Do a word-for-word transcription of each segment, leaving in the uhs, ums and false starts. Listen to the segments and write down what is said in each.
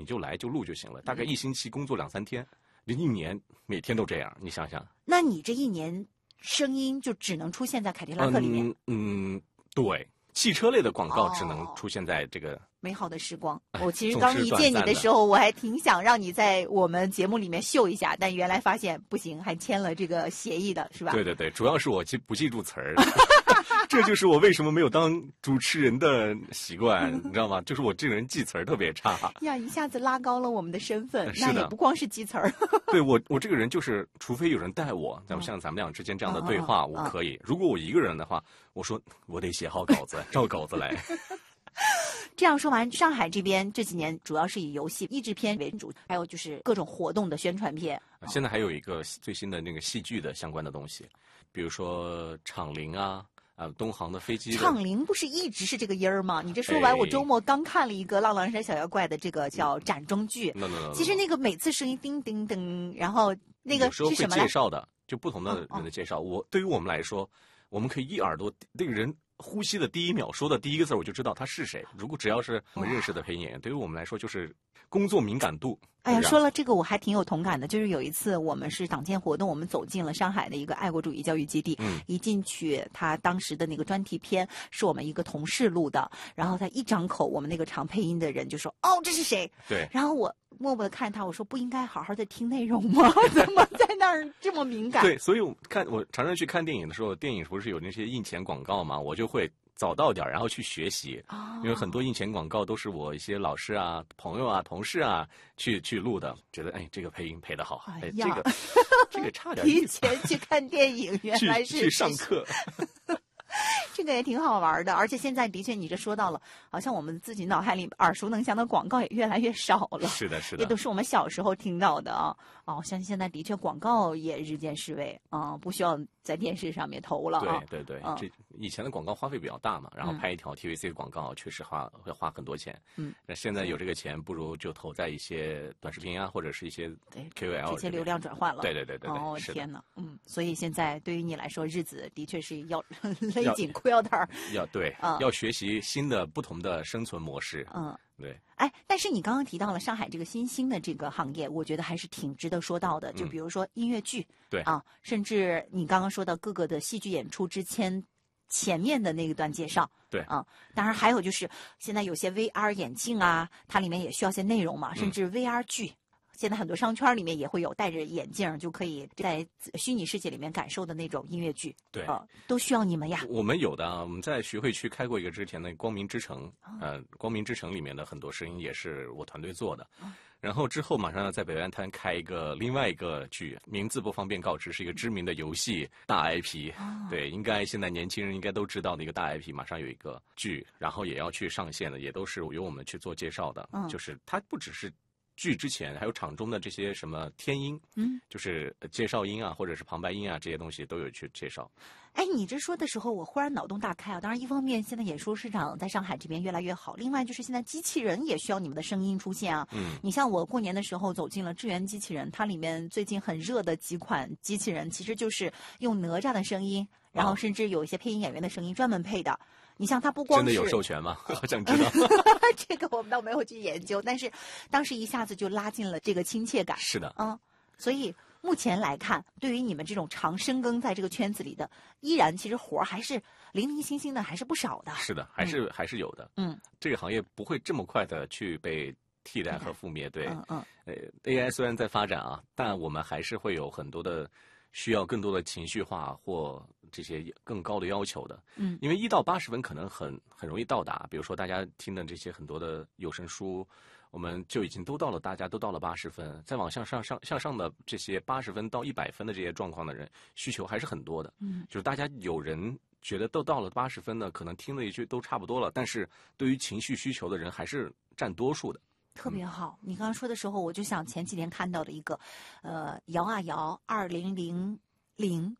就来就录就行了，大概一星期工作两三天，一年每天都这样，你想想。 那你这一年声音就只能出现在凯迪拉克里面？ 嗯，嗯对，汽车类的广告只能出现在这个。哦美好的时光，我其实刚一见你的时候，我还挺想让你在我们节目里面秀一下，但原来发现不行，还签了这个协议的，是吧？ 对对对，主要是我记不记住词儿，这就是我为什么没有当主持人的习惯，你知道吗？就是我这个人记词儿特别差呀，一下子拉高了我们的身份，那也不光是记词儿。 对我，我这个人就是，除非有人带我，咱们像咱们俩之间这样的对话， 嗯、 我可以。如果我一个人的话，我说我得写好稿子，照稿子来。 这样说完，上海这边这几年主要是以游戏益智片为主，还有就是各种活动的宣传片。 现在还有一个最新的那个戏剧的相关的东西，比如说厂铃啊，呃，东航的飞机的。 厂铃不是一直是这个音儿吗？你这说完，哎、我周末刚看了一个《浪浪山小妖怪》的这个叫展中剧。 No, no, no, no. 其实那个每次声音叮叮叮，然后那个是什么？有时候会介绍的，就不同的人的介绍。哦哦我对于我们来说，我们可以一耳朵那个人。呼吸的第一秒说的第一个字我就知道他是谁。如果只要是我们认识的配音演员，对于我们来说就是工作敏感度。 哎呀，说了这个我还挺有同感的。就是有一次我们是党建活动，我们走进了上海的一个爱国主义教育基地。 嗯， 一进去，他当时的那个专题片是我们一个同事录的，然后他一张口，我们那个常配音的人就说：“哦，这是谁？” 对。 然后我默默的看他，我说：“不应该好好的听内容吗？怎么在那儿这么敏感？” 对，所以我看我常常去看电影的时候，电影不是有那些印钱广告嘛，我就会早到点然后去学习， 哦、 因为很多印钱广告都是我一些老师啊、朋友啊、同事啊去去录的，觉得哎这个配音配得好，哎, 哎这个这个差点提前去看电影，原来是去去上课。 这个也挺好玩的，而且现在的确你这说到了，好像我们自己脑海里耳熟能详的广告也越来越少了。 是的，是的， 也都是我们小时候听到的啊。哦，像现在的确广告也日渐式微啊、嗯，不需要在电视上面投了啊。 对对对， 嗯、 这以前的广告花费比较大嘛，然后拍一条 T V C 的广告确实花会花很多钱。 嗯， 那现在有这个钱，不如就投在一些短视频啊，或者是一些 K O L 这些流量转换了。 对对对对对。 哦天哪，嗯，所以现在对于你来说，日子的确是要勒紧裤腰带儿。 要对、嗯，要学习新的不同的生存模式。 嗯， 对。 哎，但是你刚刚提到了上海这个新兴的这个行业，我觉得还是挺值得说到的。就比如说音乐剧， 嗯、对啊，甚至你刚刚说到各个的戏剧演出之前前面的那一段介绍， 对啊，当然还有就是现在有些 V R 眼镜啊，它里面也需要些内容嘛，甚至 V R 剧。嗯，现在很多商圈里面也会有戴着眼镜就可以在虚拟世界里面感受的那种音乐剧， 对， 呃，都需要你们呀。 我们有的，我们在徐汇区开过一个之前的光明之城， 哦、 呃，光明之城里面的很多声音也是我团队做的。 哦、 然后之后马上要在北湾滩开一个另外一个剧，名字不方便告知，是一个知名的游戏大 I P，、 哦、 对，应该现在年轻人应该都知道的一个大 I P， 马上有一个剧，然后也要去上线的，也都是由我们去做介绍的， 嗯、 就是它不只是。剧之前还有场中的这些什么天音， 嗯， 就是介绍音啊，或者是旁白音啊，这些东西都有去介绍。 哎，你这说的时候，我忽然脑洞大开啊！当然，一方面现在演出市场在上海这边越来越好，另外就是现在机器人也需要你们的声音出现啊。 嗯， 你像我过年的时候走进了智源机器人，它里面最近很热的几款机器人，其实就是用哪吒的声音，然后甚至有一些配音演员的声音专门配的。你像它不光是真的有授权吗？好想知道。 这个我们倒没有去研究，但是当时一下子就拉近了这个亲切感。 是的， 嗯，所以目前来看，对于你们这种常深耕在这个圈子里的，依然其实活儿还是零零星星的，还是不少的。 是的，还是、嗯、还是有的。 嗯， 这个行业不会这么快的去被替代和覆灭。对， 嗯嗯。 呃 ，A I 虽然在发展啊，但我们还是会有很多的需要更多的情绪化或这些更高的要求的。 嗯， 因为一到八十分可能很很容易到达，比如说大家听的这些很多的有声书，我们就已经都到了，大家都到了八十分，再往向上上向上的这些八十分到一百分的这些状况的人，需求还是很多的。 嗯， 就是大家有人觉得都到了八十分呢，可能听了一句都差不多了，但是对于情绪需求的人还是占多数的。 特别好，你刚刚说的时候，我就想前几天看到的一个，呃，摇啊摇二零零零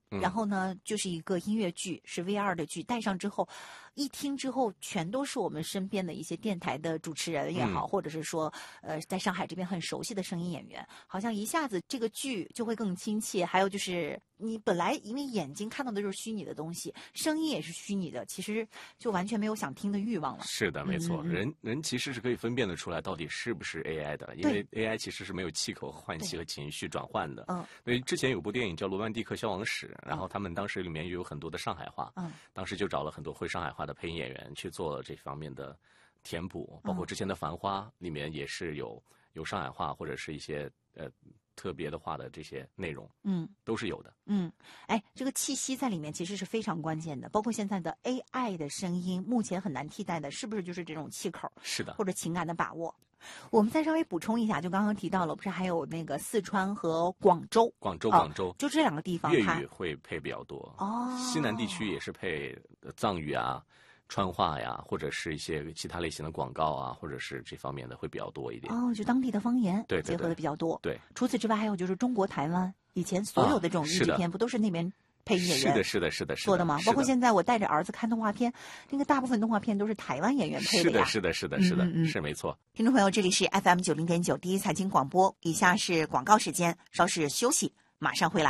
嗯、 然后呢，就是一个音乐剧，是 V R 的剧，戴上之后，一听之后，全都是我们身边的一些电台的主持人也好， 嗯、 或者是说，呃，在上海这边很熟悉的声音演员，好像一下子这个剧就会更亲切。还有就是，你本来因为眼睛看到的就是虚拟的东西，声音也是虚拟的，其实就完全没有想听的欲望了。 是的，没错， 嗯嗯嗯人人其实是可以分辨得出来到底是不是 A I 的，因为 A I 其实是没有气口、换气和情绪转换的。 嗯， 所以之前有部电影叫《罗曼蒂克消亡史》，然后他们当时里面也有很多的上海话， 嗯， 当时就找了很多会上海话的配音演员去做这方面的填补，包括之前的《繁花》里面也是有有上海话或者是一些呃特别的话的这些内容， 嗯， 都是有的。 嗯，哎，这个气息在里面其实是非常关键的，包括现在的 A I 的声音，目前很难替代的，是不是就是这种气口？ 是的， 或者情感的把握。我们再稍微补充一下，就刚刚提到了，不是还有那个四川和广州？ 广州， 哦、 广州， 就这两个地方， 粤语会配比较多。 哦， 西南地区也是配藏语啊、川话呀，或者是一些其他类型的广告啊，或者是这方面的会比较多一点。 哦，就当地的方言对对对结合的比较多。 对， 除此之外，还有就是中国台湾以前所有的这种译制片，不都是那边配音演员？ 是的，是的，是的，是的做的吗？包括现在我带着儿子看动画片，那个大部分动画片都是台湾演员配的呀。 是的，是的，是的，是的， 嗯嗯嗯是没错。 听众朋友，这里是 F M 九零点九第一财经广播，以下是广告时间，稍事休息，马上回来。